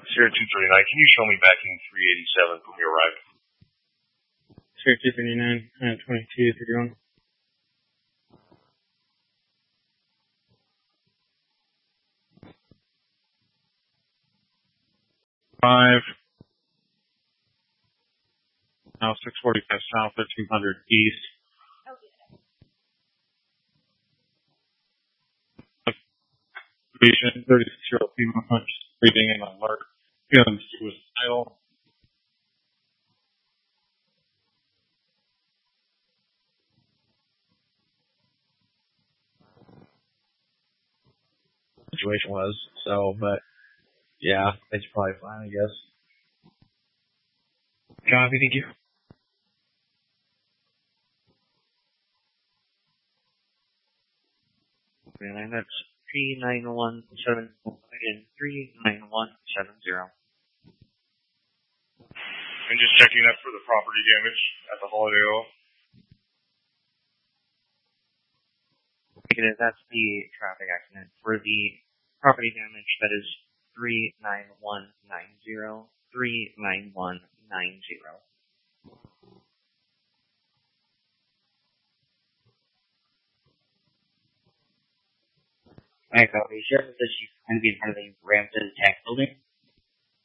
Sierra 239, can you show me backing 387 from your right? Sierra 239, 22, 31. Five. Now 645 south, 1300 east. Patient 36-year-old female punch breathing in alert. Feeling suicidal. Situation was, so, but yeah, it's probably fine, I guess. Copy, thank you. And that's 39170 and 39170. And just checking that for the property damage at the Holiday Inn. That's the traffic accident. For the property damage, that is 39190, 39190. Alright, copy. Sheriff says she's going to be in front of the Ramsden Tech building.